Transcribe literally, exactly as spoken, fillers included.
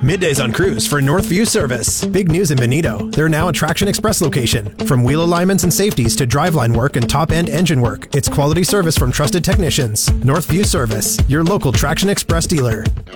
Middays on Cruise for Northview Service. Big news in Benito. They're now a Traction Express location. From wheel alignments and safeties to driveline work and top-end engine work, it's quality service from trusted technicians. Northview Service, your local Traction Express dealer.